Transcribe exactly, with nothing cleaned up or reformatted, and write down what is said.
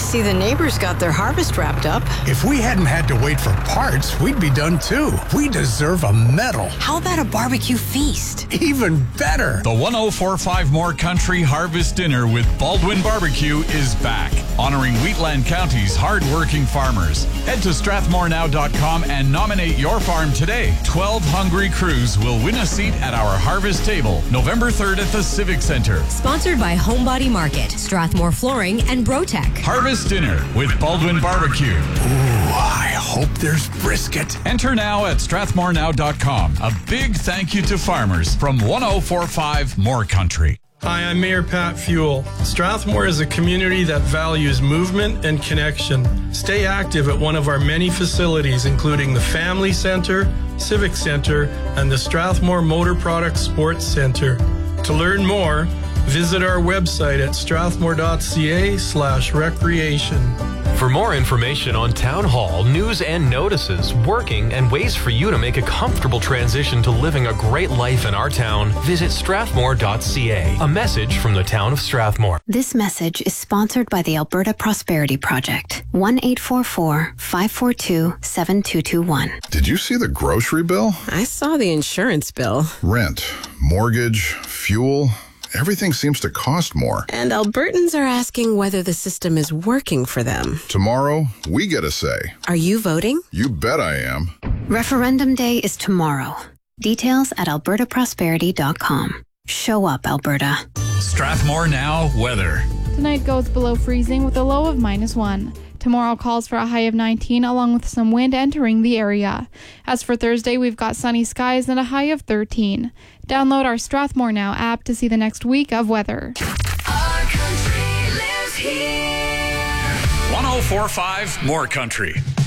see the neighbors got their harvest wrapped up. If we hadn't had to wait for parts, we'd be done too. We deserve a medal. How about a barbecue feast? Even better. The one oh four point five More Country Harvest Dinner with Baldwin Barbecue is back, honoring Wheatland County's hard-working farmers. Head to strathmore now dot com and nominate your farm today. twelve hungry crews will win a seat at our harvest table November third at the Civic Center. Sponsored by Homebody Market, Strathmore Flooring, and Brotech. Harvest Dinner with Baldwin Barbecue. Ooh, I hope there's brisket. Enter now at strathmore now dot com. A big thank you to farmers from one oh four point five More Country. Hi, I'm Mayor Pat Fuel. Strathmore is a community that values movement and connection. Stay active at one of our many facilities, including the Family Center, Civic Center, and the Strathmore Motor Products Sports Center. To learn more, visit our website at strathmore.ca slash recreation. For more information on Town Hall, news and notices, working, and ways for you to make a comfortable transition to living a great life in our town, visit strathmore dot c a. A message from the town of Strathmore. This message is sponsored by the Alberta Prosperity Project. one eight four four, five four two, seven two two one. Did you see the grocery bill? I saw the insurance bill. Rent, mortgage, fuel. Everything seems to cost more. And Albertans are asking whether the system is working for them. Tomorrow, we get a say. Are you voting? You bet I am. Referendum Day is tomorrow. Details at alberta prosperity dot com. Show up, Alberta. Strathmore Now weather. Tonight goes below freezing with a low of minus one. Tomorrow calls for a high of nineteen, along with some wind entering the area. As for Thursday, we've got sunny skies and a high of thirteen. Download our Strathmore Now app to see the next week of weather. Our country lives here. one oh four point five More Country.